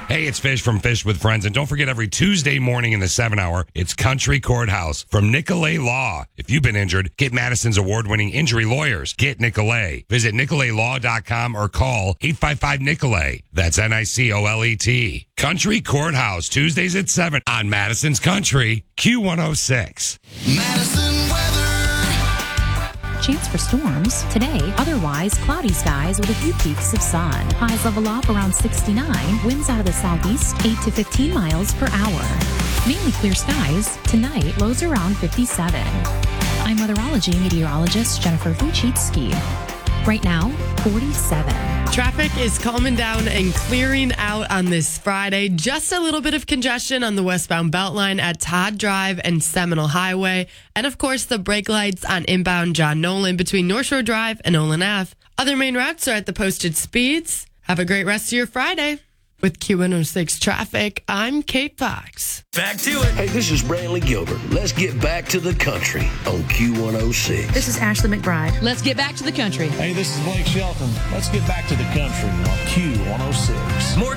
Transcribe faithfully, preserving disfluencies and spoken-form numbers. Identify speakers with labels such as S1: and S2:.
S1: Hey, it's Fish from Fish with Friends. And don't forget, every Tuesday morning in the seven hour, it's Country Courthouse from Nicolay Law. If you've been injured, get Madison's award-winning injury lawyers. Get Nicolay. Visit Nicolay Law dot com or call eight five five Nicolay. That's N I C O L E T. Country Courthouse, Tuesdays at seven on Madison's Country, Q one oh six.
S2: Madison weather.
S3: Chance for storms today, otherwise cloudy skies with a few peaks of sun. Highs level off around sixty-nine, winds out of the southeast eight to fifteen miles per hour. Mainly clear skies. Tonight, lows around fifty-seven. I'm weatherology meteorologist Jennifer Fuchitsky. Right now, forty-seven.
S4: Traffic is calming down and clearing out on this Friday. Just a little bit of congestion on the westbound Beltline at Todd Drive and Seminole Highway. And of course, the brake lights on inbound John Nolan between North Shore Drive and Olin Ave. Other main routes are at the posted speeds. Have a great rest of your Friday. With Q one oh six Traffic, I'm Kate Fox.
S2: Back to it.
S5: Hey, this is Brantley Gilbert. Let's get back to the country on Q one oh six.
S6: This is Ashley McBride.
S7: Let's get back to the country.
S8: Hey, this is Blake Shelton. Let's get back to the country on Q one oh six.
S2: More